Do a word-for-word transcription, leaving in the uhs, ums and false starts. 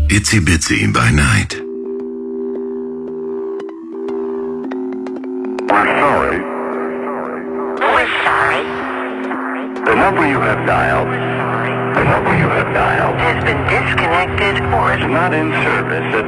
Itsy Bitsy by Night. We're sorry. We're sorry. The number you have dialed, the number you have dialed Has been disconnected or is is not in service at